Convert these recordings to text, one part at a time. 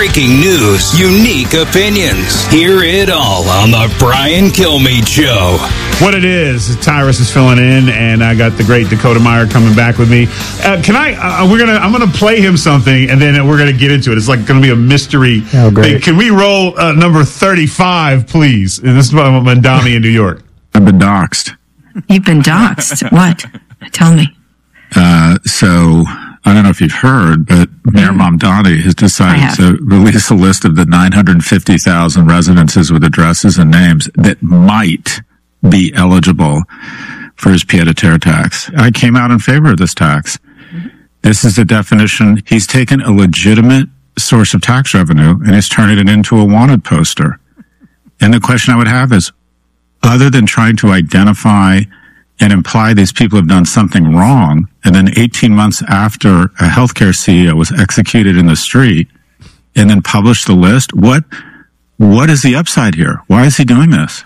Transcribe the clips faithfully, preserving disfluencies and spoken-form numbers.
breaking news, unique opinions. Hear it all on the Brian Kilmeade Show. What it is, Tyrus is filling in, and I got the great Dakota Meyer coming back with me. Uh, can I? Uh, we're gonna. I'm gonna play him something, and then we're gonna get into it. It's like gonna be a mystery. Oh, great. Can we roll uh, number thirty-five, please? And this is about Mamdani in New York. I've been doxxed. You've been doxxed. What? Tell me. Uh, so I don't know if you've heard, but Mayor Mamdani has decided to release a list of the nine hundred fifty thousand residences with addresses and names that might be eligible for his pied-à-terre tax. I came out in favor of this tax. Mm-hmm. This is the definition. He's taken a legitimate source of tax revenue and he's turning it into a wanted poster. And the question I would have is, other than trying to identify and imply these people have done something wrong, and then eighteen months after a healthcare C E O was executed in the street and then published the list, what what is the upside here? Why is he doing this?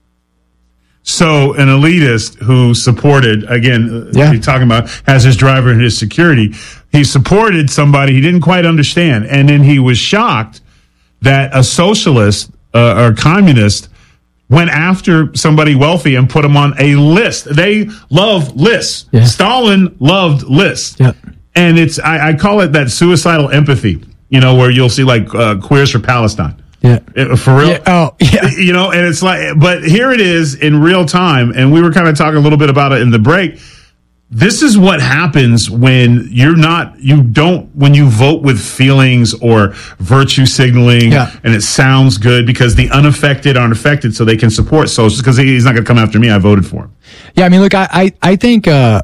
So an elitist who supported, again, yeah. you're talking about, has his driver and his security, he supported somebody he didn't quite understand. And then he was shocked that a socialist uh, or communist went after somebody wealthy and put them on a list. They love lists. Yeah. Stalin loved lists. Yep. And it's, I, I call it that suicidal empathy, you know, where you'll see like uh, Queers for Palestine. Yeah. For real. Yeah. Oh, yeah. You know, and it's like, but here it is in real time. And we were kind of talking a little bit about it in the break. This is what happens when you're not, you don't, when you vote with feelings or virtue signaling, yeah. and it sounds good because the unaffected aren't affected, so they can support socialists because he's not going to come after me. I voted for him. Yeah. I mean, look, I, I, I think, uh,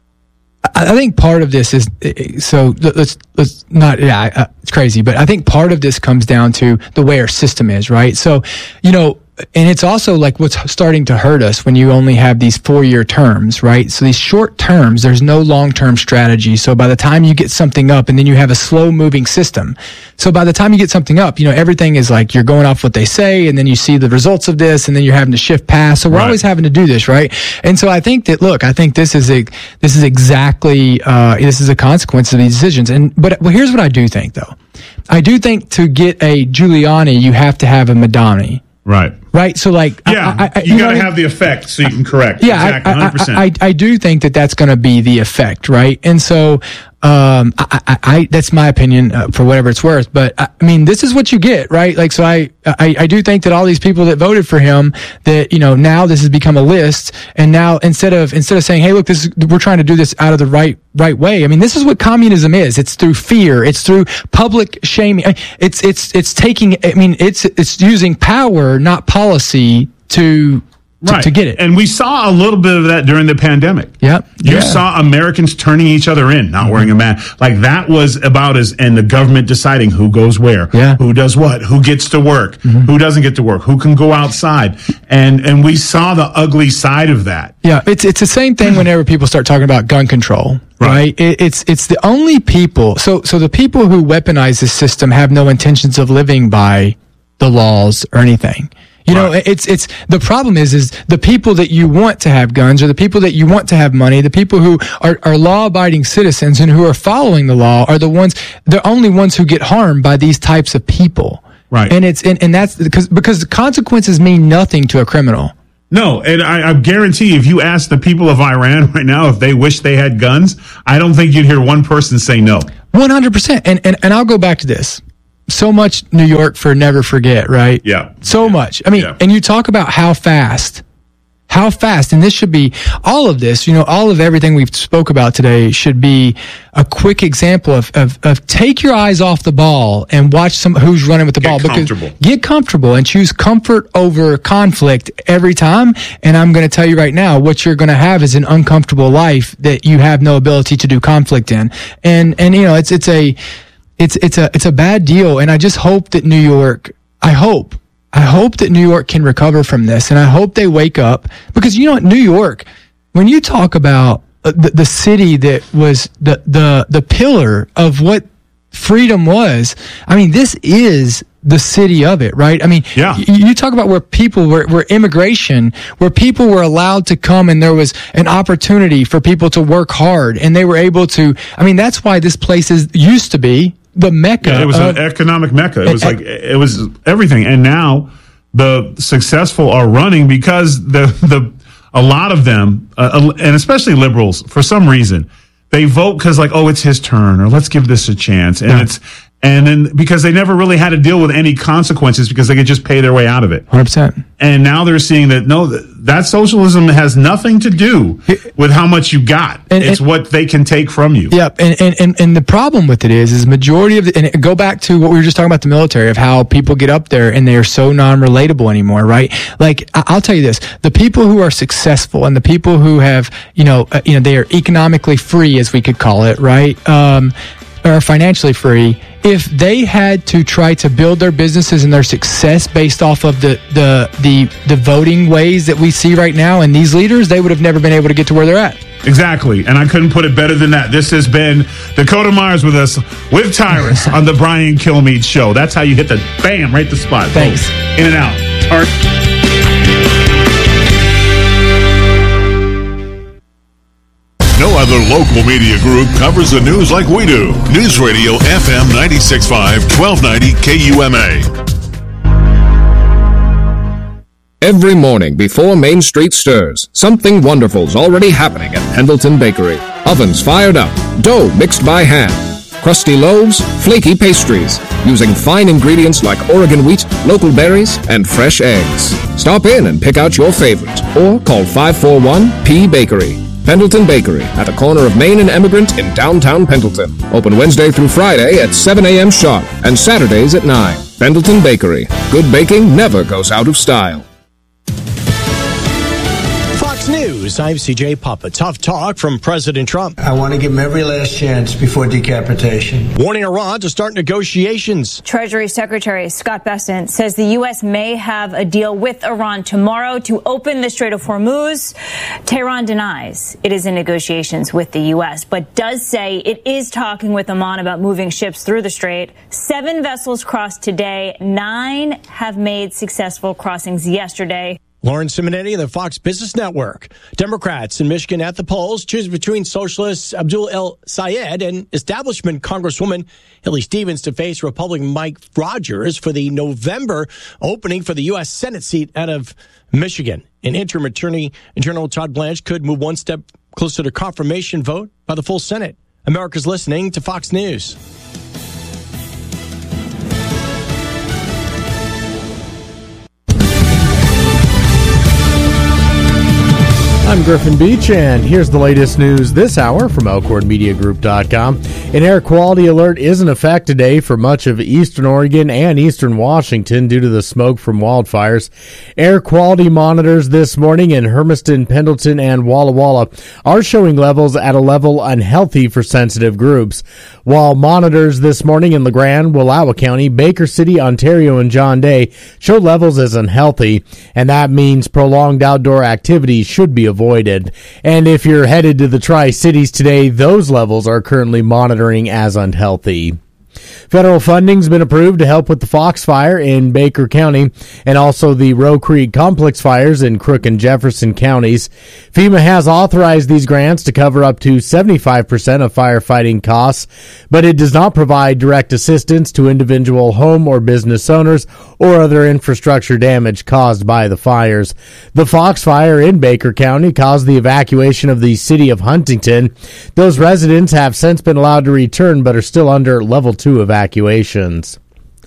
I think part of this is, so let's, let's not, yeah, it's crazy, but I think part of this comes down to the way our system is, right? So, you know, and it's also like what's starting to hurt us when you only have these four-year terms, right? So these short terms, there's no long-term strategy. So by the time you get something up, and then you have a slow-moving system. So by the time you get something up, you know, everything is like you're going off what they say, and then you see the results of this, and then you're having to shift past. So we're right. always having to do this, right? And so I think that, look, I think this is a, this is exactly uh, this is a consequence of these decisions. And but well, here's what I do think, though. I do think to get a Giuliani, you have to have a Madani. Right. Right. So, like, yeah, I, I, you, you got to know, have the effect so you can correct. Yeah, exactly, one hundred percent. I, I, I, I do think that that's going to be the effect, right? And so, um, I, I, I that's my opinion uh, for whatever it's worth. But I, I mean, this is what you get, right? Like, so I, I, I do think that all these people that voted for him, that you know, now this has become a list, and now instead of instead of saying, hey, look, this is, we're trying to do this out of the right right way. I mean, this is what communism is. It's through fear. It's through public shaming. It's it's it's taking. I mean, it's it's using power, not policy, to. To, right. to get it. And we saw a little bit of that during the pandemic. Yep. You yeah. saw Americans turning each other in, not mm-hmm. wearing a mask. Like that was about as, and the government deciding who goes where, yeah. who does what, who gets to work, mm-hmm. who doesn't get to work, who can go outside. And, and we saw the ugly side of that. Yeah. It's, it's the same thing whenever people start talking about gun control. Right. right? It, it's, it's the only people. So, so the people who weaponize this system have no intentions of living by the laws or anything. You know, right. it's, it's, the problem is, is the people that you want to have guns, or the people that you want to have money, the people who are, are law-abiding citizens and who are following the law are the ones, the only ones who get harmed by these types of people. Right. And it's, and, and that's because, because the consequences mean nothing to a criminal. No, and I, I guarantee if you ask the people of Iran right now if they wish they had guns, I don't think you'd hear one person say no. one hundred percent. And, and, and I'll go back to this. So much New York for never forget, right? Yeah. So yeah. much. I mean, yeah. and you talk about how fast, how fast, and this should be, all of this, you know, all of everything we've spoke about today should be a quick example of, of, of take your eyes off the ball and watch some, who's running with the get ball. Comfortable. Because get comfortable and choose comfort over conflict every time. And I'm going to tell you right now, what you're going to have is an uncomfortable life that you have no ability to do conflict in. And, and, you know, it's, it's a, It's it's a it's a bad deal, and I just hope that New York. I hope I hope that New York can recover from this, and I hope they wake up, because you know what, New York, when you talk about the, the city that was the the the pillar of what freedom was, I mean, this is the city of it, right? I mean, yeah. y- you talk about where people were, where immigration, where people were allowed to come and there was an opportunity for people to work hard and they were able to, I mean, that's why this place is used to be the mecca. Yeah, it was of, an economic mecca. It was like, it was everything. And now the successful are running because the, the, a lot of them, uh, and especially liberals, for some reason, they vote because like, oh, it's his turn, or let's give this a chance. And yeah. it's, and then because they never really had to deal with any consequences because they could just pay their way out of it. one hundred percent. And now they're seeing that, no, that, that socialism has nothing to do with how much you got. And, it's and, what they can take from you. Yep. And, and, and, and the problem with it is, is majority of the, and go back to what we were just talking about the military, of how people get up there and they are so non-relatable anymore, right? Like, I'll tell you this, the people who are successful and the people who have, you know, uh, you know, they are economically free, as we could call it, right? Um, or financially free, if they had to try to build their businesses and their success based off of the, the the the voting ways that we see right now and these leaders, they would have never been able to get to where they're at. Exactly. And I couldn't put it better than that. This has been Dakota Myers with us with Tyrus on the Brian Kilmeade Show. That's how you hit the bam, right the spot. Thanks. Boom. In and out. Tar- No other local media group covers the news like we do. News Radio F M ninety-six point five, twelve ninety K U M A. Every morning before Main Street stirs, something wonderful's already happening at Pendleton Bakery. Ovens fired up, dough mixed by hand, crusty loaves, flaky pastries, using fine ingredients like Oregon wheat, local berries, and fresh eggs. Stop in and pick out your favorite, or call five four one P Bakery. Pendleton Bakery, at the corner of Main and Emigrant in downtown Pendleton. Open Wednesday through Friday at seven a.m. sharp and Saturdays at nine. Pendleton Bakery. Good baking never goes out of style. Fox News, I'm C J Papa. Tough talk from President Trump. I want to give him every last chance before decapitation. Warning Iran to start negotiations. Treasury Secretary Scott Bessent says the U S may have a deal with Iran tomorrow to open the Strait of Hormuz. Tehran denies it is in negotiations with the U S, but does say it is talking with Oman about moving ships through the strait. Seven vessels crossed today. Nine have made successful crossings yesterday. Lauren Simonetti of the Fox Business Network. Democrats in Michigan at the polls choose between socialist Abdul El Sayed and establishment Congresswoman Hilly Stevens to face Republican Mike Rogers for the November opening for the U S Senate seat out of Michigan. An interim attorney General Todd Blanche could move one step closer to confirmation vote by the full Senate. America's listening to Fox News. I'm Griffin Beach, and here's the latest news this hour from Elkhorn Media Group dot com. An air quality alert is in effect today for much of eastern Oregon and eastern Washington due to the smoke from wildfires. Air quality monitors this morning in Hermiston, Pendleton, and Walla Walla are showing levels at a level unhealthy for sensitive groups, while monitors this morning in LeGrand, Wallowa County, Baker City, Ontario, and John Day show levels as unhealthy, and that means prolonged outdoor activity should be avoided. Avoided. And if you're headed to the Tri-Cities today, those levels are currently monitoring as unhealthy. Federal funding's been approved to help with the Fox Fire in Baker County and also the Roe Creek Complex fires in Crook and Jefferson counties. FEMA has authorized these grants to cover up to seventy-five percent of firefighting costs, but it does not provide direct assistance to individual home or business owners or other infrastructure damage caused by the fires. The Fox Fire in Baker County caused the evacuation of the city of Huntington. Those residents have since been allowed to return but are still under level two evacuations.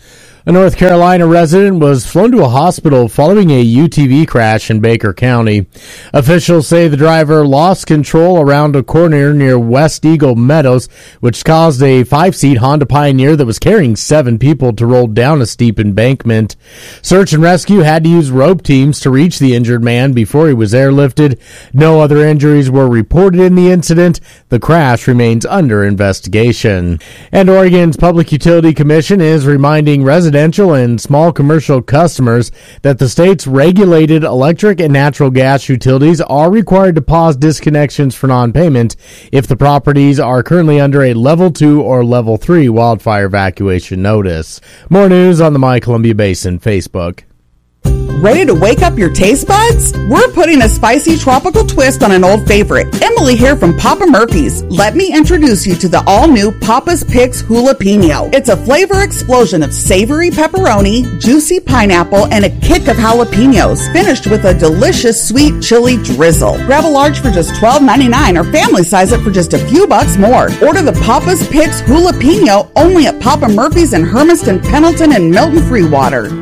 A North Carolina resident was flown to a hospital following a U T V crash in Baker County. Officials say the driver lost control around a corner near West Eagle Meadows, which caused a five-seat Honda Pioneer that was carrying seven people to roll down a steep embankment. Search and rescue had to use rope teams to reach the injured man before he was airlifted. No other injuries were reported in the incident. The crash remains under investigation. And Oregon's Public Utility Commission is reminding residents Residential and small commercial customers that the state's regulated electric and natural gas utilities are required to pause disconnections for non-payment if the properties are currently under a level two or level three wildfire evacuation notice. More news on the My Columbia Basin Facebook. Ready to wake up your taste buds? We're putting a spicy tropical twist on an old favorite. Emily here from Papa Murphy's. Let me introduce you to the all-new Papa's Picks Jalapeno. It's a flavor explosion of savory pepperoni, juicy pineapple, and a kick of jalapenos, finished with a delicious sweet chili drizzle. Grab a large for just twelve ninety-nine or family size it for just a few bucks more. Order the Papa's Picks Jalapeno only at Papa Murphy's in Hermiston, Pendleton, and Milton Freewater.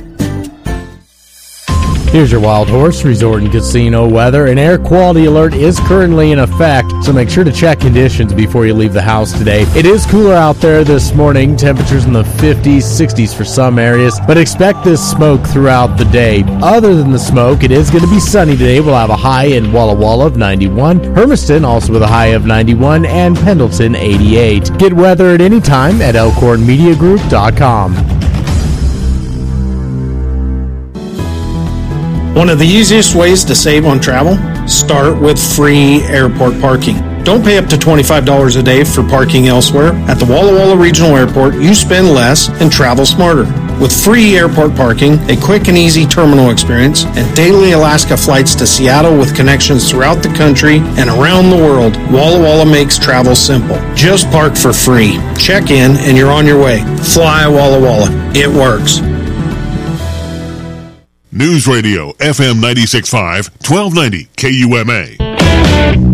Here's your Wild Horse Resort and Casino weather. An air quality alert is currently in effect, so make sure to check conditions before you leave the house today. It is cooler out there this morning, temperatures in the fifties, sixties for some areas, but expect this smoke throughout the day. Other than the smoke, it is going to be sunny today. We'll have a high in Walla Walla of ninety-one, Hermiston also with a high of ninety-one, and Pendleton eighty-eight. Get weather at any time at elkhorn media group dot com. One of the easiest ways to save on travel? Start with free airport parking. Don't pay up to twenty-five dollars a day for parking elsewhere. At the Walla Walla Regional Airport, you spend less and travel smarter. With free airport parking, a quick and easy terminal experience, and daily Alaska flights to Seattle with connections throughout the country and around the world, Walla Walla makes travel simple. Just park for free. Check in and you're on your way. Fly Walla Walla. It works. News Radio F M ninety-six point five, twelve ninety K U M A.